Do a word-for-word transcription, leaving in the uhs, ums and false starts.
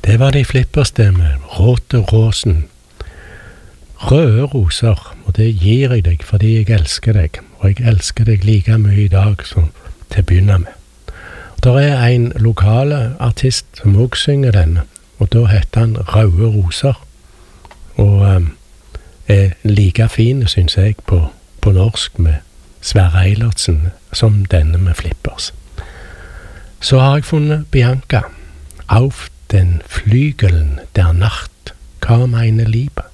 Det var de flipperste med Råte Råsen. Røde roser, og det gir jeg deg fordi jeg elsker deg, og jeg elsker deg like mye i dag som til å begynne med. Og der er en lokale artist som også synger denne, og da heter han Røde Roser, og um, er like fin, synes jeg, på, på norsk med Sverre Eilertsen som denne med flippers. Så har jeg funnet Bianca, Auf den Flügeln der Nacht, hva mener livet?